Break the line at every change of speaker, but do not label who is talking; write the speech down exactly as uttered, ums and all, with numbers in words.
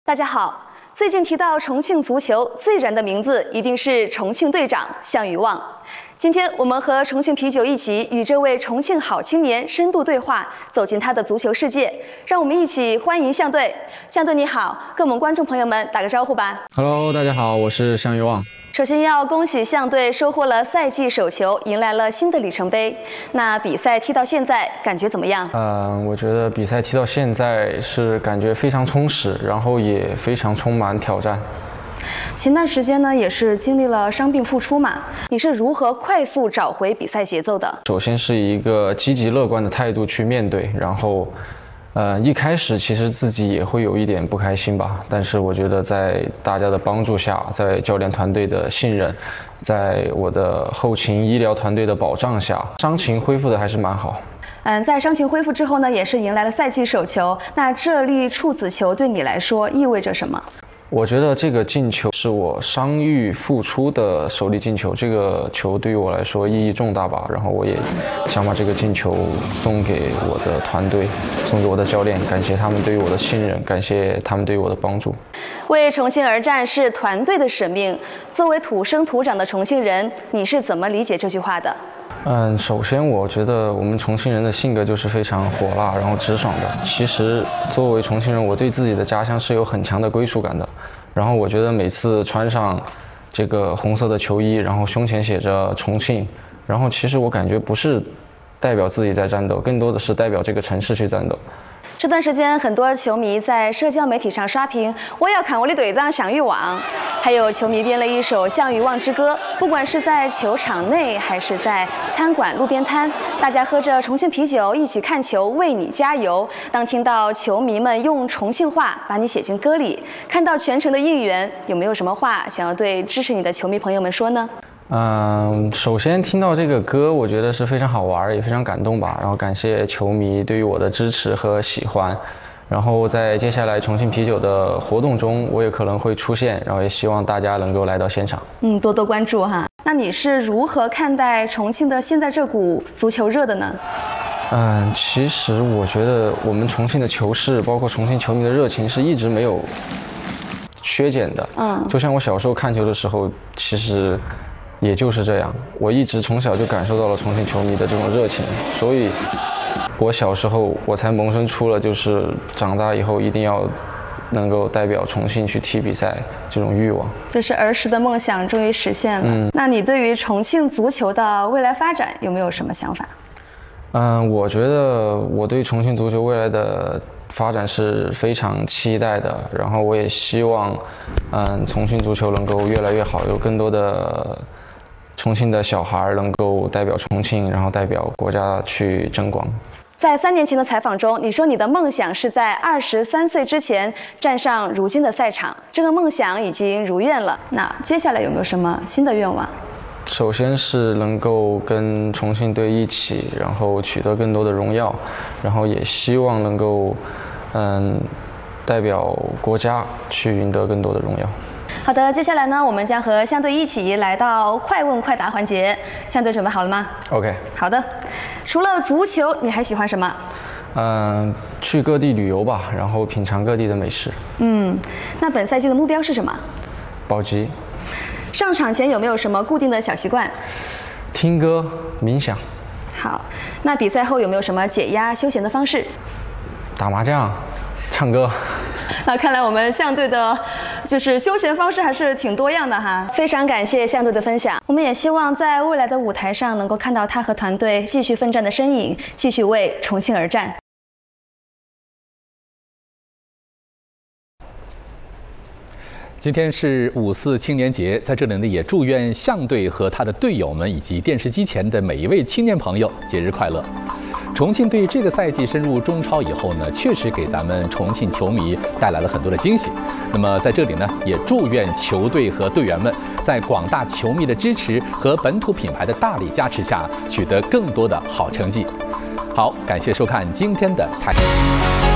大家好，最近提到重庆足球，最燃的名字一定是重庆队长项羽旺。今天我们和重庆啤酒一起与这位重庆好青年深度对话，走进他的足球世界。让我们一起欢迎项队。项队你好，跟我们观众朋友们打个招呼吧。
Hello， 大家好，我是项羽旺。
首先要恭喜项队收获了赛季首球，迎来了新的里程碑。那比赛踢到现在，感觉怎么样？
呃，我觉得比赛踢到现在是感觉非常充实，然后也非常充满挑战。
前段时间呢，也是经历了伤病复出嘛，你是如何快速找回比赛节奏的？
首先是一个积极乐观的态度去面对，然后。呃，一开始其实自己也会有一点不开心吧，但是我觉得在大家的帮助下，在教练团队的信任，在我的后勤医疗团队的保障下，伤情恢复的还是蛮好。
嗯，在伤情恢复之后呢，也是迎来了赛季首球。那这粒处子球对你来说意味着什么？
我觉得这个进球是我伤愈复出的首粒进球，这个球对于我来说意义重大吧。然后我也想把这个进球送给我的团队，送给我的教练，感谢他们对于我的信任，感谢他们对于我的帮助。
为重庆而战是团队的使命。作为土生土长的重庆人，你是怎么理解这句话的？
嗯，首先我觉得我们重庆人的性格就是非常火辣，然后直爽的。其实作为重庆人，我对自己的家乡是有很强的归属感的。然后我觉得每次穿上这个红色的球衣，然后胸前写着重庆，然后其实我感觉不是代表自己在战斗，更多的是代表这个城市去战斗。
这段时间，很多球迷在社交媒体上刷屏，我要看我的队长项羽旺。还有球迷编了一首《项羽旺之歌》，不管是在球场内还是在餐馆、路边摊，大家喝着重庆啤酒，一起看球，为你加油。当听到球迷们用重庆话把你写进歌里，看到全城的应援，有没有什么话想要对支持你的球迷朋友们说呢？
嗯，首先听到这个歌，我觉得是非常好玩，也非常感动吧。然后感谢球迷对于我的支持和喜欢。然后在接下来重庆啤酒的活动中，我也可能会出现，然后也希望大家能够来到现场。
嗯，多多关注哈。那你是如何看待重庆的现在这股足球热的呢？
嗯，其实我觉得我们重庆的球市，包括重庆球迷的热情，是一直没有削减的。嗯，就像我小时候看球的时候，其实。也就是这样，我一直从小就感受到了重庆球迷的这种热情，所以我小时候我才萌生出了就是长大以后一定要能够代表重庆去踢比赛这种欲望。
就是儿时的梦想终于实现了。嗯，那你对于重庆足球的未来发展有没有什么想法？
嗯，我觉得我对重庆足球未来的发展是非常期待的，然后我也希望，嗯，重庆足球能够越来越好，有更多的重庆的小孩能够代表重庆，然后代表国家去争光。
在三年前的采访中，你说你的梦想是在二十三岁之前站上如今的赛场，这个梦想已经如愿了。那接下来有没有什么新的愿望？
首先是能够跟重庆队一起，然后取得更多的荣耀，然后也希望能够，嗯，代表国家去赢得更多的荣耀。
好的，接下来呢，我们将和项队一起来到快问快答环节。项队准备好了吗
？OK。
好的。除了足球，你还喜欢什么？
嗯，去各地旅游吧，然后品尝各地的美食。
嗯，那本赛季的目标是什么？
保级。
上场前有没有什么固定的小习惯？
听歌、冥想。
好，那比赛后有没有什么解压休闲的方式？
打麻将、唱歌。
那看来我们项队的就是休闲方式还是挺多样的哈。非常感谢项队的分享，我们也希望在未来的舞台上能够看到他和团队继续奋战的身影，继续为重庆而战。
今天是五四青年节，在这里呢，也祝愿项队和他的队友们以及电视机前的每一位青年朋友节日快乐。重庆队这个赛季深入中超以后呢，确实给咱们重庆球迷带来了很多的惊喜。那么在这里呢，也祝愿球队和队员们在广大球迷的支持和本土品牌的大力加持下，取得更多的好成绩。好，感谢收看今天的采访。